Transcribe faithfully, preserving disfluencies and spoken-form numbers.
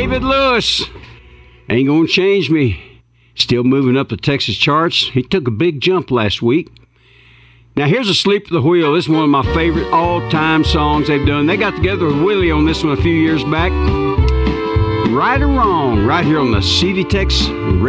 David Lewis, Ain't Gonna Change Me. Still moving up the Texas charts. He took a big jump last week. Now here's Asleep at the Wheel. This is one of my favorite all-time songs they've done. They got together with Willie on this one a few years back. Right or Wrong, right here on the C D Tex